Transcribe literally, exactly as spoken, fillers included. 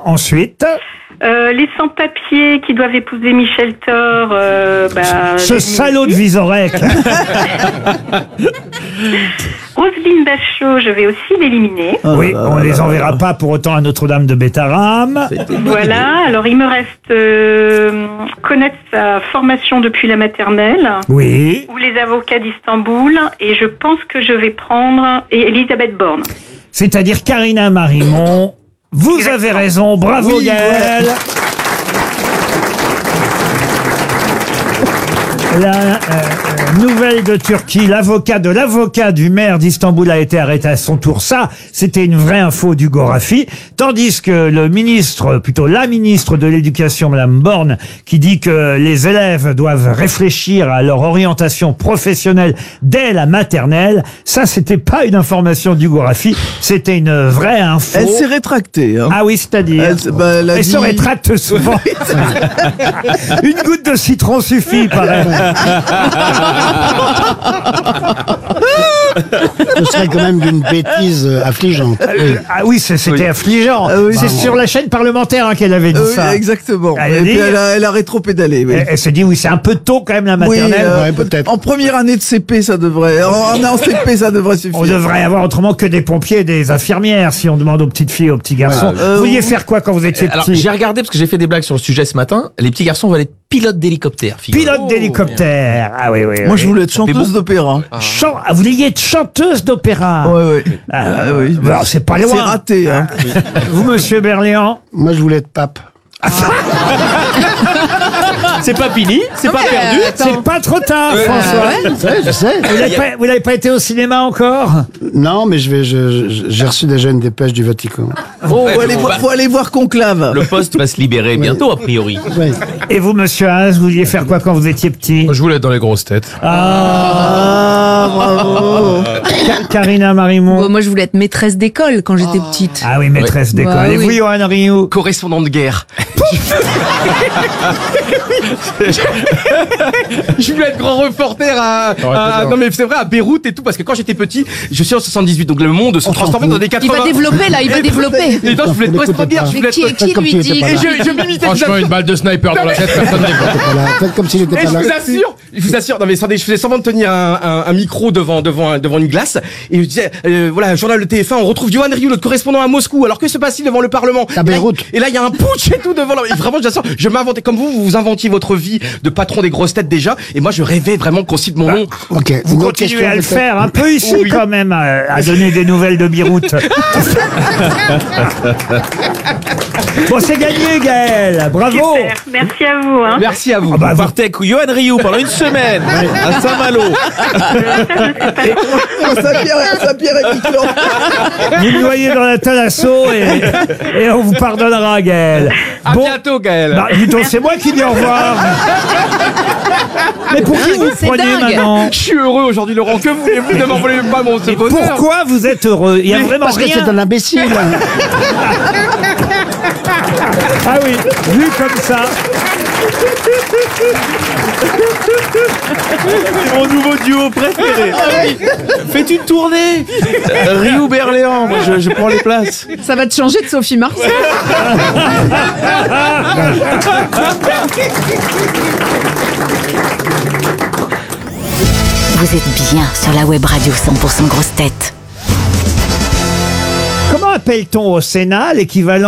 ensuite. Euh, les sans-papiers qui doivent épouser Michel Thor. Euh, bah, Ce salaud de Vizorek. Roselyne Bachot, je vais aussi l'éliminer. Oh oui, on ne les enverra pas pour autant à Notre-Dame de Bétarame. Voilà, alors il me reste euh, connaître sa formation depuis la maternelle. Oui. Ou les avocats d'Istanbul. Et je pense que je vais prendre Elisabeth Borne. C'est-à-dire Karina Marimon. Vous Exactement. avez raison, bravo oui, Gaël. Ouais. La euh, euh, nouvelle de Turquie, l'avocat de l'avocat du maire d'Istanbul a été arrêté à son tour. Ça, c'était une vraie info du Gorafi. Tandis que le ministre, plutôt la ministre de l'Éducation, Madame Borne, qui dit que les élèves doivent réfléchir à leur orientation professionnelle dès la maternelle, ça, c'était pas une information du Gorafi, c'était une vraie info. Elle s'est rétractée. Hein. Ah oui, c'est-à-dire Elle, bah, elle, elle dit... se rétracte souvent. Une goutte de citron suffit, pareil. Ce serait quand même d'une bêtise affligeante. Euh, ah oui, c'était oui. affligeant. Ah oui, c'est bah, sur la chaîne parlementaire hein, qu'elle avait dit oui, ça. Exactement. Elle, et dit, puis elle, a, elle a rétro-pédalé. Oui. Elle, elle s'est dit, oui, c'est un peu tôt quand même la maternelle. Oui, euh, ouais, peut-être. En première année de C P, ça devrait. En, en C P, ça devrait suffire. On devrait avoir autrement que des pompiers et des infirmières si on demande aux petites filles, aux petits garçons. Ouais, euh, vous vouliez faire quoi quand vous étiez alors, petit? J'ai regardé parce que j'ai fait des blagues sur le sujet ce matin. Les petits garçons veulent être pilotes d'hélicoptère. Pilote oh, d'hélicoptère. Ah oui, oui. Moi, oui. je voulais être chanteuse d'opéra. Ah. Chan... Vous vouliez être chanteuse d'opéra? Oui, oui. Ah, ah, oui. Bon, c'est pas loin. C'est raté. Hein. Vous, monsieur Berléand? Moi, je voulais être pape. Ah. C'est pas fini, c'est pas euh, perdu. C'est pas trop tard, euh, François. Ouais, je sais, je sais. Vous n'avez pas, vous n'avez pas été au cinéma encore? Non, mais je vais, je, je, j'ai reçu déjà une dépêche du Vatican. Oh, faut, aller voir, faut aller voir Conclave. Le poste va se libérer bientôt, oui. A priori. Oui. Et vous, monsieur Haas, vous vouliez faire quoi quand vous étiez petit? Je voulais être dans les grosses têtes. Ah, bravo. Karina Marimon. Bon, moi, je voulais être maîtresse d'école quand j'étais oh. petite. Ah oui, maîtresse oui. d'école. Bah, Et oui. vous, Johan Rioux? Correspondant de guerre. Je voulais être grand reporter à, à non mais c'est vrai à Beyrouth et tout parce que quand j'étais petit, je suis en soixante-dix-huit donc le monde se transformait dans des quatre-vingts. Il va développer là, il va développer. Et donc je voulais être correspondant de guerre, je voulais être qui, qui lui dit et je, je m'imitais. Franchement une balle de sniper dans la tête, personne n'est Faites comme s'il était pas là. Et je vous assure, je vous assure, non mais attendez, je faisais semblant de tenir un, un, un micro devant devant devant une glace et je disais euh, voilà journal de T F un, on retrouve Johan Rioux, notre correspondant à Moscou. Alors que se passe-t-il devant le Parlement? À Beyrouth. Et là il y a un putsch et tout devant. Et vraiment je vous assure, je m'inventais comme vous, vous vous inventiez votre vie de patron des grosses têtes déjà, et moi je rêvais vraiment qu'on cite mon nom. Bah, ok. Vous Une continuez à le faire un peu ici oui. quand même, à, à donner des nouvelles de Beyrouth. Bon, c'est gagné, Gaël. Bravo. Super. Merci à vous. Hein. Merci à vous. Ah bah, vous partez avec Johan Rioux pendant une semaine à Saint-Malo. Saint-Pierre et Miquelon. Vous me noyez dans la thalasso et, et on vous pardonnera, Gaël. À bon, bientôt, Gaël. Bah, dis donc, c'est moi qui dis au revoir. Mais pour qui vous c'est prenez dingue. maintenant? Je suis heureux aujourd'hui, Laurent. Que voulez-vous? Ne m'envolez pas mon ce bonheur. Pourquoi vous êtes heureux? Il y a Mais vraiment parce rien. Parce que c'est un imbécile. Ah oui, vu comme ça. Mon nouveau duo préféré. Ah oui. Faites une tournée. Rioux Berléand, moi je, je prends les places. Ça va te changer de Sophie Marceau. Vous êtes bien sur la web radio cent pour cent grosse tête. Comment appelle-t-on au Sénat l'équivalent